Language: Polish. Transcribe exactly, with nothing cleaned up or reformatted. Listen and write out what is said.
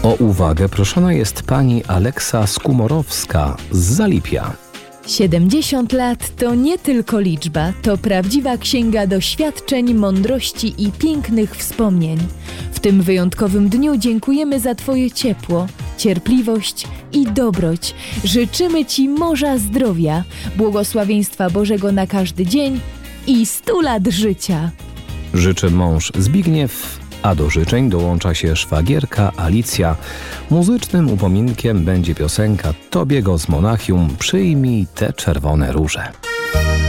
O uwagę proszona jest pani Aleksa Skumorowska z Zalipia. siedemdziesiąt lat to nie tylko liczba, to prawdziwa księga doświadczeń, mądrości i pięknych wspomnień. W tym wyjątkowym dniu dziękujemy za Twoje ciepło, cierpliwość i dobroć. Życzymy Ci morza zdrowia, błogosławieństwa Bożego na każdy dzień i stu lat życia. Życzy mąż Zbigniew, a do życzeń dołącza się szwagierka Alicja. Muzycznym upominkiem będzie piosenka Tobiego z Monachium „Przyjmij te czerwone róże”.